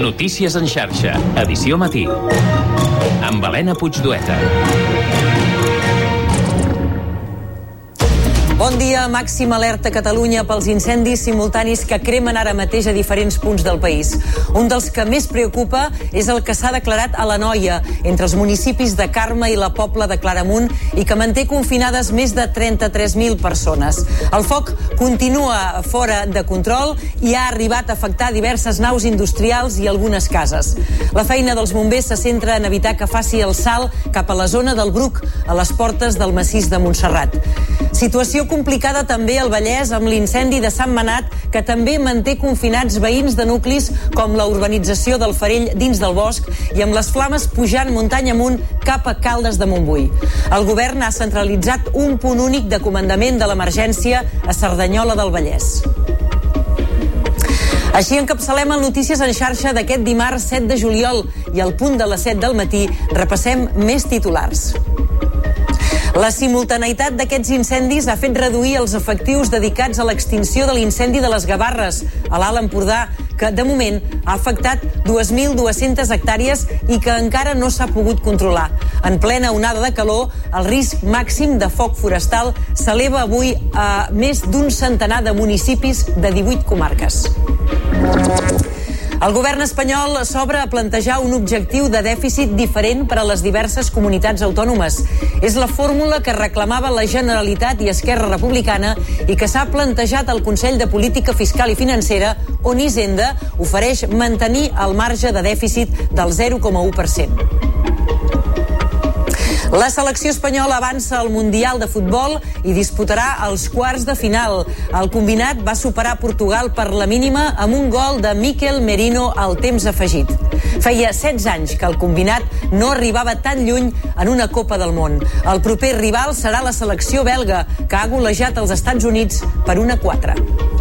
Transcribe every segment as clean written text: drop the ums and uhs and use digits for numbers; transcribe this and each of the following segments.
Notícies en xarxa, edició matí. Amb Helena Puigdueta. Bon dia, màxima alerta a Catalunya pels incendis simultanis que cremen ara mateix a diferents punts del país. Un dels que més preocupa és el que s'ha declarat a l'Anoia, entre els municipis de Carme i la Pobla de Claramunt, i que manté confinades més de 33.000 persones. El foc continua fora de control i ha arribat a afectar diverses naus industrials i algunes cases. La feina dels bombers se centra en evitar que faci el salt cap a la zona del Bruc, a les portes del massís de Montserrat. Situació complicada també al Vallès amb l'incendi de Sant Manat, que també manté confinats veïns de nuclis com la urbanització del Farell dins del bosc i amb les flames pujant muntanya amunt cap a Caldes de Montbui. El govern ha centralitzat un punt únic de comandament de l'emergència a Cerdanyola del Vallès. Així encapçalem el Notícies en xarxa d'aquest dimarts 7 de juliol i al punt de les 7 del matí repassem més titulars. La simultaneïtat d'aquests incendis ha fet reduir els efectius dedicats a l'extinció de l'incendi de les Gavarres, a l'Alt Empordà, que de moment ha afectat 2.200 hectàrees i que encara no s'ha pogut controlar. En plena onada de calor, el risc màxim de foc forestal s'eleva avui a més d'un centenar de municipis de 18 comarques. El govern espanyol s'obre a plantejar un objectiu de dèficit diferent per a les diverses comunitats autònomes. És la fórmula que reclamava la Generalitat i Esquerra Republicana i que s'ha plantejat al Consell de Política Fiscal i Financera, on Hisenda ofereix mantenir el marge de dèficit del 0,1%. La selecció espanyola avança al Mundial de Futbol i disputarà els quarts de final. El combinat va superar Portugal per la mínima amb un gol de Mikel Merino al temps afegit. Feia 16 anys que el combinat no arribava tan lluny en una Copa del Món. El proper rival serà la selecció belga, que ha golejat els Estats Units per 1-4.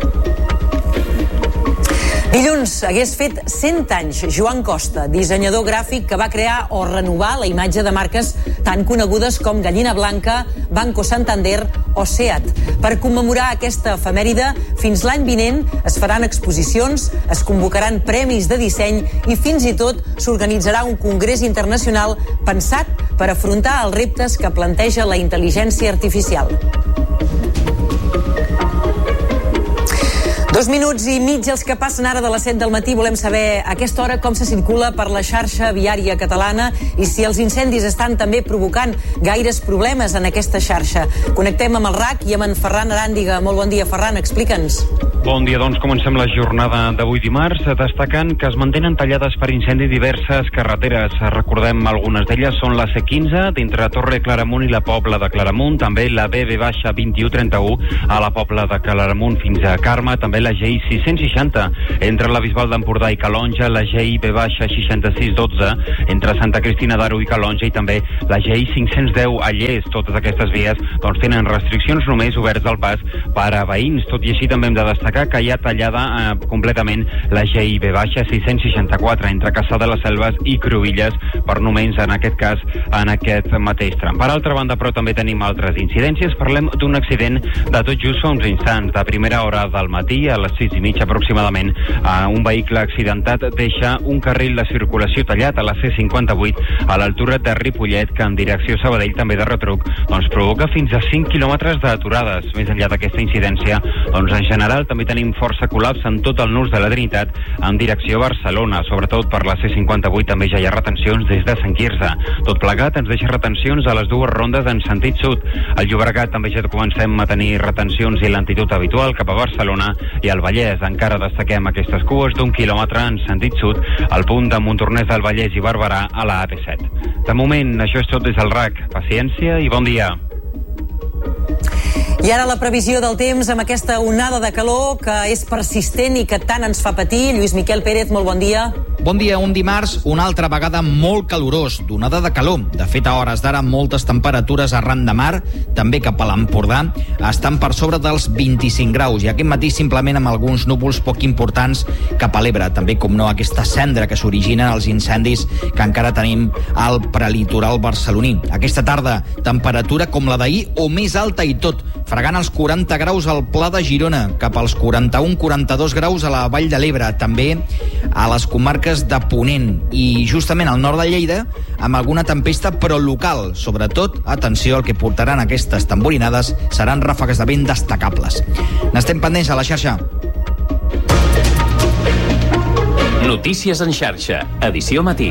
Dilluns hagués fet 100 anys Joan Costa, dissenyador gràfic que va crear o renovar la imatge de marques tan conegudes com Gallina Blanca, Banco Santander o SEAT. Per commemorar aquesta efemèride, fins l'any vinent es faran exposicions, es convocaran premis de disseny i fins i tot s'organitzarà un congrés internacional pensat per afrontar els reptes que planteja la intel·ligència artificial. 2 minuts i mig els que passen ara de les 7 del matí. Volem saber a aquesta hora com se circula per la xarxa viària catalana i si els incendis estan també provocant gaires problemes en aquesta xarxa. Connectem amb el RAC i amb en Ferran Aràndiga. Molt bon dia, Ferran, explica'ns. Bon dia, doncs comencem la jornada d'avui dimarts destacant que es mantenen tallades per incendi diverses carreteres. Recordem, algunes d'elles són la C15 d'entre Torre Claramunt i la Pobla de Claramunt, també la BB-2131 a la Pobla de Claramunt fins a Carme, també la GI 660 entre la Bisbal d'Empordà i Calonja, la GI B-6612 entre Santa Cristina d'Aro i Calonja i també la GI 510 a Lles. Totes aquestes vies doncs tenen restriccions només oberts al pas per a veïns. Tot i així també hem de destacar que hi ha tallada completament la GI B-664 entre Cassà de les Selves i Cruïlles, per només en aquest cas en aquest mateix tram. Per altra banda, però, també tenim altres incidències. Parlem d'un accident de tot just fa uns instants. De primera hora del matí, a les 6:30 aproximadament, un vehicle accidentat deixa un carril de circulació tallat a la C58 a l'altura de Ripollet, que en direcció Sabadell, també de retruc, doncs provoca fins a 5 quilòmetres d'aturades. Més enllà d'aquesta incidència, doncs en general també tenim força col·lapse en tot el nus de la Trinitat en direcció a Barcelona, sobretot per la C58 també ja hi ha retencions des de Sant Quirze. Tot plegat ens deixa retencions a les dues rondes en sentit sud. Al Llobregat també ja comencem a tenir retencions i lentitud habitual cap a Barcelona, i al Vallès encara destaquem aquestes cues d'1 quilòmetre en sentit sud al punt de Montornès del Vallès i Barberà a la AP7. De moment, això és tot des del RAC. Paciència i bon dia. I ara la previsió del temps amb aquesta onada de calor que és persistent i que tant ens fa patir. Lluís Miquel Pérez, molt bon dia. Bon dia, un dimarts, una altra vegada molt calorós, d'onada de calor. De fet, a hores d'ara, moltes temperatures arran de mar, també cap a l'Empordà, estan per sobre dels 25 graus. I aquest matí simplement amb alguns núvols poc importants cap a l'Ebre. També, com no, aquesta cendra que s'origina als incendis que encara tenim al prelitoral barceloní. Aquesta tarda, temperatura com la d'ahir o més alta i tot. fregant els 40 graus al Pla de Girona, cap als 41-42 graus a la Vall de l'Ebre, també a les comarques de Ponent i justament al nord de Lleida, amb alguna tempesta però local. Sobretot, atenció, el que portaran aquestes tamborinades seran ràfegues de vent destacables. N'estem pendents a la xarxa. Notícies en xarxa, edició matí.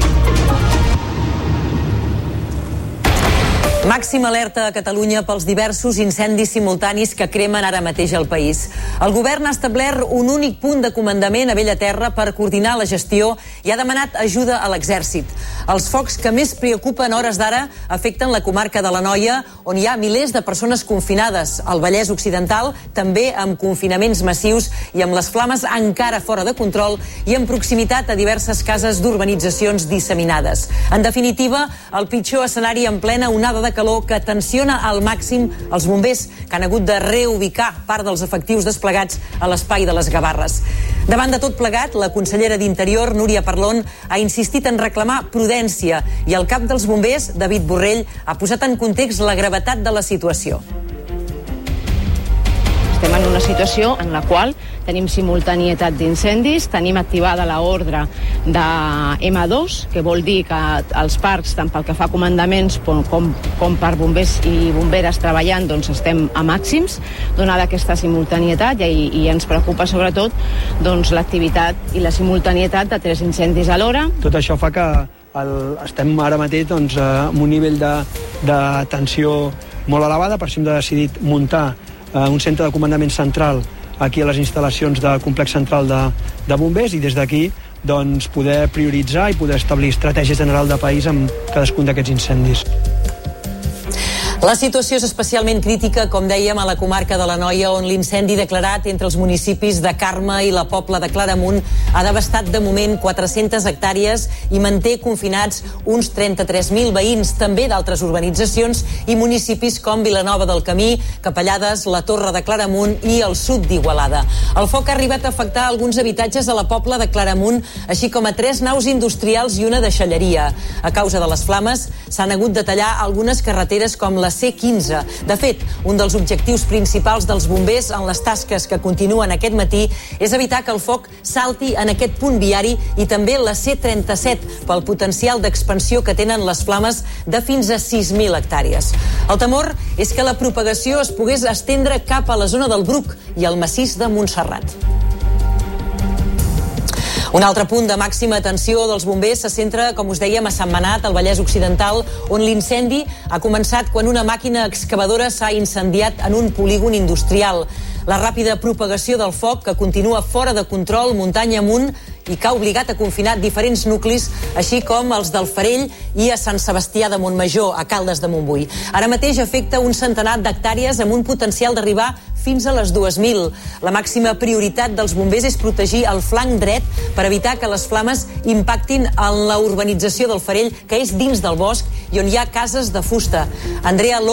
Màxima alerta a Catalunya pels diversos incendis simultanis que cremen ara mateix al país. El govern ha establert un únic punt de comandament a Bellaterra per coordinar la gestió i ha demanat ajuda a l'exèrcit. Els focs que més preocupen a hores d'ara afecten la comarca de l'Anoia, on hi ha milers de persones confinades. Al Vallès Occidental, també amb confinaments massius i amb les flames encara fora de control i en proximitat a diverses cases d'urbanitzacions disseminades. En definitiva, el pitjor escenari en plena onada de calor que tensiona al màxim els bombers, que han hagut de reubicar part dels efectius desplegats a l'espai de les Gavarres. Davant de tot plegat, la consellera d'Interior, Núria Parlon, ha insistit en reclamar prudència i el cap dels bombers, David Borrell, ha posat en context la gravetat de la situació. Estem en una situació en la qual tenim simultanietat d'incendis, tenim activada l'ordre de M2, que vol dir que els parcs, tant pel que fa a comandaments com per bombers i bomberes treballant, doncs estem a màxims, donada aquesta simultanietat, i ens preocupa sobretot doncs, l'activitat i la simultanietat de 3 incendis a l'hora. Tot això fa que estem ara mateix doncs, amb un nivell de tensió molt elevada, per això hem decidit muntar un centre de comandament central aquí a les instal·lacions del complex central de bombers i des d'aquí doncs, poder prioritzar i poder establir estratègia general de país amb cadascun d'aquests incendis. La situació és especialment crítica, com dèiem, a la comarca de l'Anoia, on l'incendi declarat entre els municipis de Carme i la Pobla de Claramunt ha devastat de moment 400 hectàrees i manté confinats uns 33.000 veïns, també d'altres urbanitzacions i municipis com Vilanova del Camí, Capellades, la Torre de Claramunt i el sud d'Igualada. El foc ha arribat a afectar alguns habitatges a la Pobla de Claramunt, així com a 3 naus industrials i una deixalleria. A causa de les flames, s'han hagut de tallar algunes carreteres com la C15. De fet, un dels objectius principals dels bombers en les tasques que continuen aquest matí és evitar que el foc salti en aquest punt viari i també la C37 pel potencial d'expansió que tenen les flames de fins a 6.000 hectàrees. El temor és que la propagació es pogués estendre cap a la zona del Bruc i al massís de Montserrat. Un altre punt de màxima atenció dels bombers se centra, com us dèiem, a Sentmenat, al Vallès Occidental, on l'incendi ha començat quan una màquina excavadora s'ha incendiat en un polígon industrial. La ràpida propagació del foc, que continua fora de control muntanya amunt i que ha obligat a confinar diferents nuclis, així com els del Farell i a Sant Sebastià de Montmajor, a Caldes de Montbui. Ara mateix afecta un centenar d'hectàrees amb un potencial d'arribar fins a les 2.000. La màxima prioritat dels bombers és protegir el flanc dret per evitar que les flames impactin en la urbanització del Farell, que és dins del bosc i on hi ha cases de fusta. Andrea